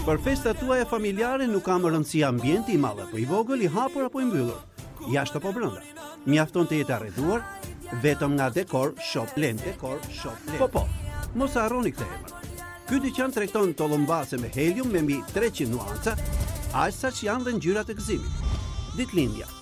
Për festat tuaja familjare nuk ka më rëndësi ambienti i madh apo i vogël, i hapur apo i mbyllur, jashtë apo brenda. Mjafton të jetë arreduar vetëm nga Decor Shop Land. Po, mos harroni këtë emër. Ky dyqan tregton tollombase me helium me mbi 300 nuanca, aq sa që janë dhe ngjyrat e gëzimit. Ditëlindja,